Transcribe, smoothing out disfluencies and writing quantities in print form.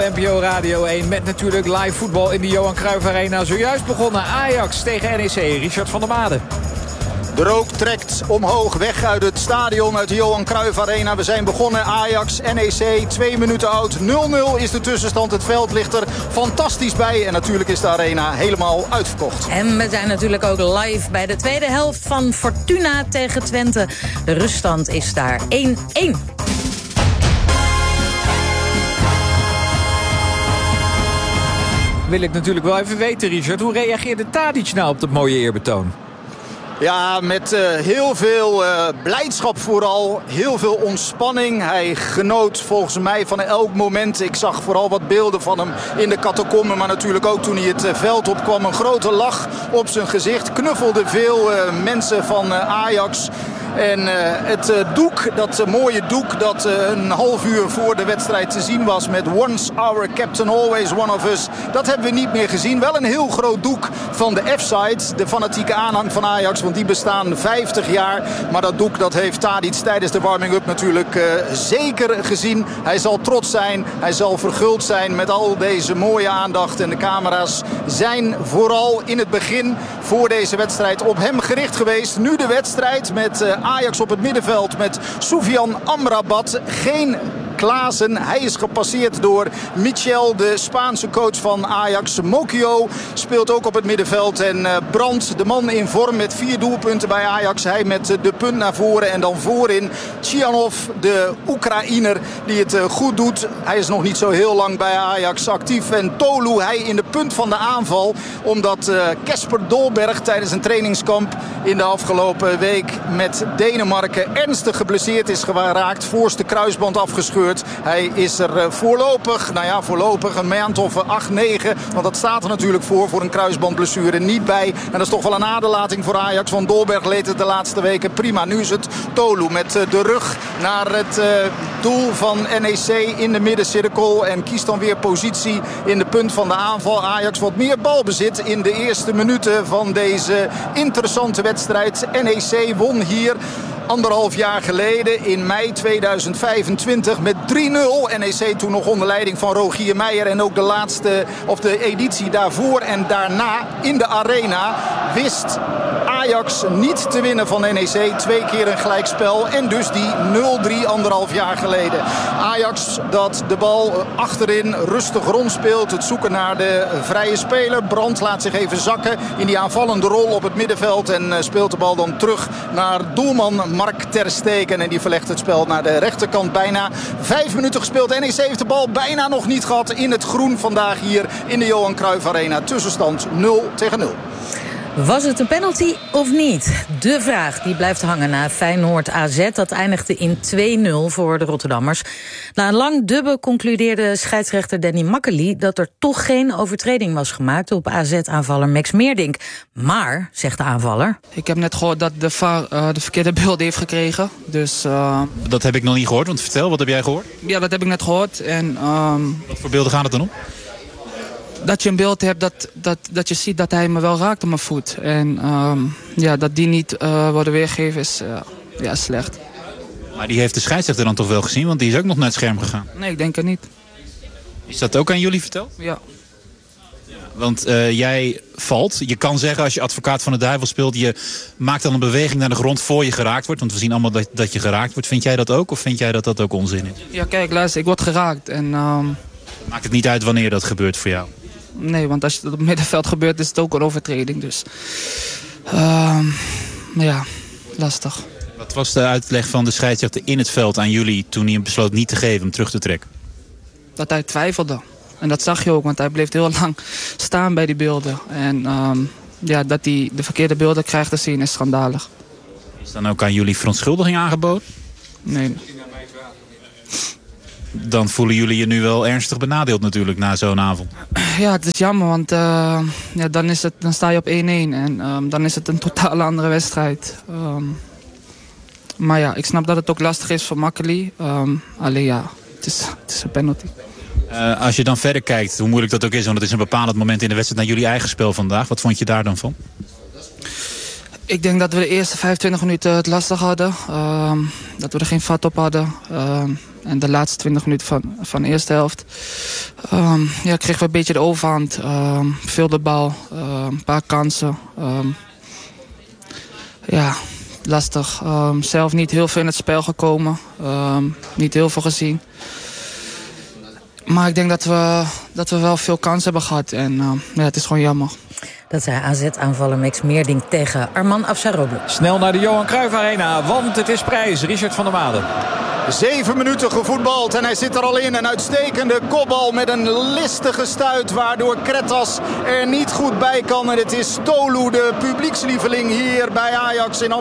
NPO Radio 1 met natuurlijk live voetbal in de Johan Cruijff Arena. Zojuist begonnen Ajax tegen NEC. Richard van der Made. De rook trekt omhoog weg uit het stadion, uit de Johan Cruijff Arena. We zijn begonnen, Ajax, NEC, 2 minuten oud. 0-0 is de tussenstand. Het veld ligt er fantastisch bij. En natuurlijk is de arena helemaal uitverkocht. En we zijn natuurlijk ook live bij de tweede helft van Fortuna tegen Twente. De ruststand is daar 1-1. Wil ik natuurlijk wel even weten, Richard. Hoe reageerde Tadic nou op dat mooie eerbetoon? Ja, met heel veel blijdschap vooral. Heel veel ontspanning. Hij genoot volgens mij van elk moment. Ik zag vooral wat beelden van hem in de catacomben. Maar natuurlijk ook toen hij het veld opkwam. Een grote lach op zijn gezicht. Knuffelde veel mensen van Ajax. En het doek, dat mooie doek dat een half uur voor de wedstrijd te zien was met Once our captain, always one of us. Dat hebben we niet meer gezien. Wel een heel groot doek van de F-side, de fanatieke aanhang van Ajax. Want die bestaan 50 jaar. Maar dat doek dat heeft Tadic tijdens de warming-up natuurlijk zeker gezien. Hij zal trots zijn. Hij zal verguld zijn met al deze mooie aandacht. En de camera's zijn vooral in het begin voor deze wedstrijd op hem gericht geweest. Nu de wedstrijd met Ajax op het middenveld met Soufiane Amrabat. Geen Klaassen. Hij is gepasseerd door Michel, de Spaanse coach van Ajax. Mokio speelt ook op het middenveld. En Brandt, de man in vorm met 4 doelpunten bij Ajax. Hij met de punt naar voren. En dan voorin Tjanov, de Oekraïner, die het goed doet. Hij is nog niet zo heel lang bij Ajax actief. En Tolu, hij in de punt van de aanval. Omdat Kasper Dolberg tijdens een trainingskamp in de afgelopen week met Denemarken ernstig geblesseerd is geraakt. Voorste kruisband afgescheurd. Hij is er voorlopig een maand of 8, 9. Want dat staat er natuurlijk voor een kruisbandblessure niet bij. En dat is toch wel een aderlating voor Ajax. Want Dolberg leed het de laatste weken prima. Nu is het Tolu met de rug naar het doel van NEC in de middencirkel. En kiest dan weer positie in de punt van de aanval. Ajax wat meer balbezit in de eerste minuten van deze interessante wedstrijd. NEC won hier 1,5 jaar geleden in mei 2025 met 3-0. NEC toen nog onder leiding van Rogier Meijer. En ook de editie daarvoor en daarna in de arena wist Ajax niet te winnen van NEC. 2 keer een gelijkspel en dus die 0-3 1,5 jaar geleden. Ajax dat de bal achterin rustig rondspeelt. Het zoeken naar de vrije speler. Brandt laat zich even zakken in die aanvallende rol op het middenveld. En speelt de bal dan terug naar doelman Mark ter Stegen. En die verlegt het spel naar de rechterkant. Bijna 5 minuten gespeeld. NEC heeft de bal bijna nog niet gehad in het groen vandaag hier in de Johan Cruijff Arena. Tussenstand 0-0. Was het een penalty of niet? De vraag die blijft hangen na Feyenoord AZ. Dat eindigde in 2-0 voor de Rotterdammers. Na een lang dubbe concludeerde scheidsrechter Danny Makkely dat er toch geen overtreding was gemaakt op AZ-aanvaller Max Meerdink. Maar, zegt de aanvaller... Ik heb net gehoord dat de VAR de verkeerde beelden heeft gekregen. Dus, dat heb ik nog niet gehoord, want vertel, wat heb jij gehoord? Ja, dat heb ik net gehoord. En, wat voor beelden gaat het dan om? Dat je een beeld hebt dat je ziet dat hij me wel raakt op mijn voet. En dat die niet worden weergegeven is slecht. Maar die heeft de scheidsrechter dan toch wel gezien? Want die is ook nog naar het scherm gegaan. Nee, ik denk het niet. Is dat ook aan jullie verteld? Ja. Want jij valt. Je kan zeggen als je advocaat van de duivel speelt... je maakt dan een beweging naar de grond voor je geraakt wordt. Want we zien allemaal dat je geraakt wordt. Vind jij dat ook? Of vind jij dat dat ook onzin is? Ja, kijk, luister, ik word geraakt. En, maakt het niet uit wanneer dat gebeurt voor jou? Nee, want als het op het middenveld gebeurt is het ook een overtreding. Dus lastig. Wat was de uitleg van de scheidsrechter in het veld aan jullie... toen hij besloot niet te geven, hem terug te trekken? Dat hij twijfelde. En dat zag je ook, want hij bleef heel lang staan bij die beelden. En dat hij de verkeerde beelden krijgt te zien is schandalig. Is dan ook aan jullie verontschuldiging aangeboden? Nee. Dan voelen jullie je nu wel ernstig benadeeld natuurlijk na zo'n avond. Ja, het is jammer, want dan sta je op 1-1. En dan is het een totaal andere wedstrijd. Maar ja, ik snap dat het ook lastig is voor Makkely. Alleen ja, het is een penalty. Als je dan verder kijkt, hoe moeilijk dat ook is... want het is een bepalend moment in de wedstrijd naar jullie eigen spel vandaag. Wat vond je daar dan van? Ik denk dat we de eerste 25 minuten het lastig hadden. Dat we er geen vat op hadden. En de laatste 20 minuten van de eerste helft kregen we een beetje de overhand. Veel de bal, een paar kansen. Lastig. Zelf niet heel veel in het spel gekomen. Niet heel veel gezien. Maar ik denk dat we wel veel kansen hebben gehad. En het is gewoon jammer. Dat zei AZ-aanvaller Max Meerdink tegen Arman Afsaroglu. Snel naar de Johan Cruijff Arena, want het is prijs. Richard van der Made. 7 minuten gevoetbald en hij zit er al in. Een uitstekende kopbal met een listige stuit, waardoor Kretas er niet goed bij kan. En het is Tolu, de publiekslieveling hier bij Ajax in Amsterdam.